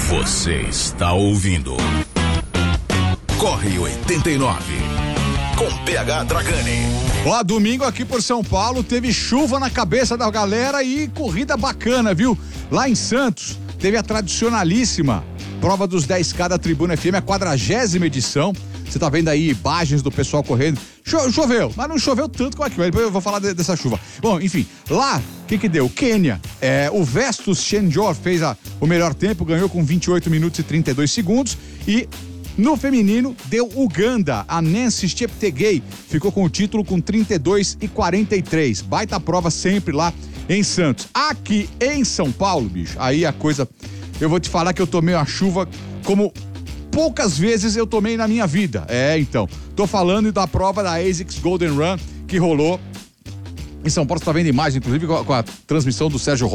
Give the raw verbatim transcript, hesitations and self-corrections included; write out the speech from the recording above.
Você está ouvindo Corre oitenta e nove com P H Dragani. Ó, domingo aqui por São Paulo teve chuva na cabeça da galera e corrida bacana, viu? Lá em Santos teve a tradicionalíssima prova dos dez K da Tribuna F M, a quadragésima edição. Você tá vendo aí imagens do pessoal correndo. Cho- choveu, mas não choveu tanto como aqui. Depois eu vou falar de, dessa chuva. Bom, enfim, lá, o que que deu? Quênia, é, o Vestus Chenjor fez a, o melhor tempo, ganhou com vinte e oito minutos e trinta e dois segundos. E no feminino, deu Uganda. A Nancy Cheptegei ficou com o título com trinta e dois e quarenta e três. Baita prova sempre lá em Santos. Aqui em São Paulo, bicho, aí a coisa... Eu vou te falar que eu tomei uma chuva como poucas vezes eu tomei na minha vida. É, então. Tô falando da prova da ASICS Golden Run que rolou em São Paulo. Você tá vendo imagem, inclusive, com a, com a transmissão do Sérgio